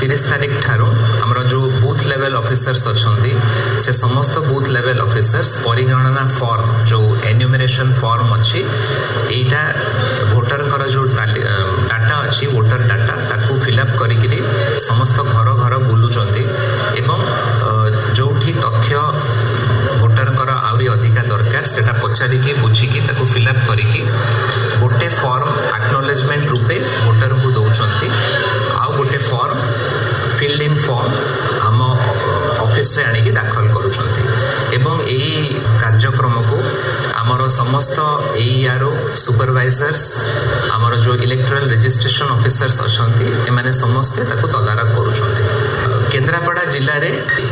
30 तारिख ठारू हमर जो बूथ लेवल ऑफिसर्स अछंती से समस्त बूथ लेवल ऑफिसर्स परिगणना फॉर्म जो एन्यूमरेशन फॉर्म अछि एटा वोटर कर जो डाटा अछि वोटर डाटा ताकू फिलअप करिकरी समस्त घर घर बुलुचंती एवं जोठी तथ्य वोटर कर आउरी अधिका दरकार सेटा पचारिकी बुझिकी ताकू फिलअप करिकी गोटे फॉर्म एक्नॉलेजमेंट रूपे वोटर को दौरान आउ गोटे फॉर्म फिल्ड इन फॉर्म आम ऑफिस रे आनिकी दाखल करुछंती एवं एई कार्यक्रम को आमर समस्त एआरओ सुपरवाइजर्स आमर जो इलेक्टोरल रजिस्ट्रेशन ऑफिसर्स अछंती एमाने समस्त ताकू तदारक करुछंती। केन्द्रापड़ा जिल्ला रे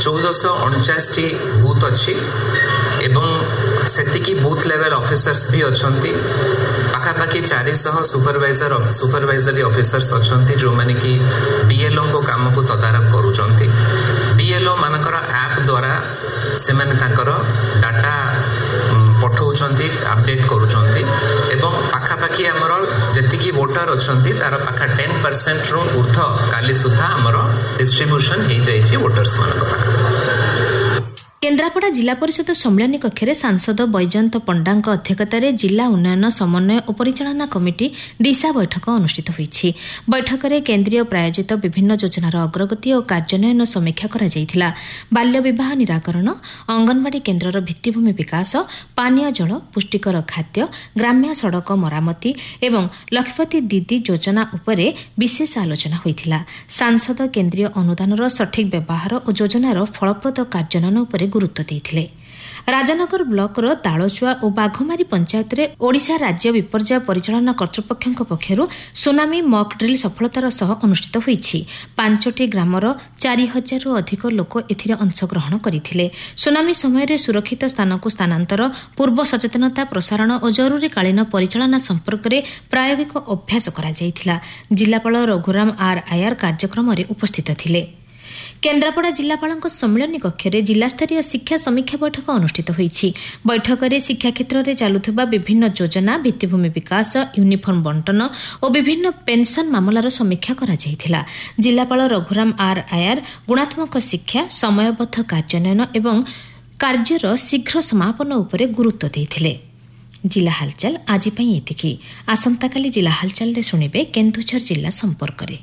1449 बूथ अछि एवं सेतिकी बूथ लेवल ऑफिसर्स भी अछंती पाखापाखि 400 सुपरवाइजरी ऑफिसर्स अछंती जो माने कि बीएलओ को काम को तदारक करुचंती। बीएलओ मानकर ऐप द्वारा से माने ताकर डाटा पठाउचंती अपडेट करुचंती एवं पाखापाखि हमर जतिकी वोटर अछंती तार पाखा 10% रो ऊर्ध्व काली सुधा हमर डिस्ट्रीब्यूशन हे जाईची वोटर्स मानक पाखा। केन्द्रापड़ा जिला परिषद सम्मेलन कक्ष सांसद बैजयंत पंडाଙ୍କ अध्यक्षतार जिला उन्नयन समन्वय और परिचालना कमिटी दिशा बैठक अनुष्ठित होईछि। बैठक में केन्द्रीय प्रायोजित विभिन्न योजनार अग्रगति और कार्यान्वयन समीक्षा करा जायथिला। बाल्य विवाह निराकरण, अंगनवाड़ी केन्द्रर भित्तिभूमि विकास, पानीय जल, पुष्टिकर खाद्य, ग्राम्य सड़क मरामती एवं लखपति दीदी योजना उपरे विशेष आलोचना होईथिला। सांसद केन्द्रीय अनुदानर सठिक व्यवहार और योजनार फलप्रद कार्यान्वयन उपरे गुरुत्व देइथिले। राजनगर ब्लॉकर तालचुआ और बाघमारी पंचायत रे ओडिशा राज्य विपर्यय परिचालना कर्तृपक्षों पक्षरु सुनामी मॉक ड्रिल सफलतार सह अनुष्ठित होईछि। 5टी ग्रामर 4000 रु अधिक लोक एथिरे अंशग्रहण करिथिले। सुनामी समय सुरक्षित स्थान को स्थानांतर, पूर्व सचेतनता प्रसारण और जरूरीकालीन परिचालना संपर्क में प्रायोगिक अभ्यास करा जायथिला। जिलापाल रघुराम आर आयर कार्यक्रम में उपस्थित थिले। केन्द्रापड़ा जिलापाल सम्मेलन कक्ष जिलास्तरीय शिक्षा समीक्षा बैठक अनुष्ठित होईछि। बैठक में शिक्षा क्षेत्र में चालुथिबा विभिन्न योजना, भित्तिभूमि विकास, यूनिफॉर्म बंटन और विभिन्न पेंशन मामलार समीक्षा करा जायथिला। जिलापाल रघुराम आर आयर गुणात्मक शिक्षा, समयबद्ध कार्यान्वयन एवं कार्यर शीघ्र समापन उपरे गुरुत्व देइथिले। जिला हालचाल आज पई एतिकी। आसंता काली जिला हालचाल रे सुनिबे केन्दुझर जिला संपर्क रे।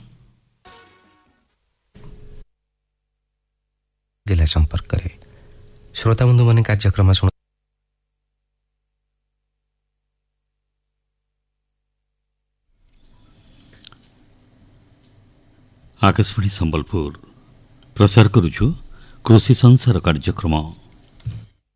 जिला संपर्क श्रोता बंधु मान कार्यक्रम शुण आकाशवाणी संबलपुर प्रसार करुछु कृषि संसार कार्यक्रम।